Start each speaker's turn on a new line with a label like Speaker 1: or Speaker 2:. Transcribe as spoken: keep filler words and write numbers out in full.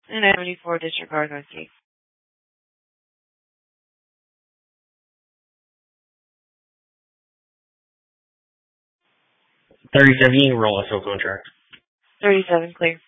Speaker 1: And I seventy-four, disregard on C.
Speaker 2: thirty-seven, you can roll a sole contract.
Speaker 1: thirty-seven, clear.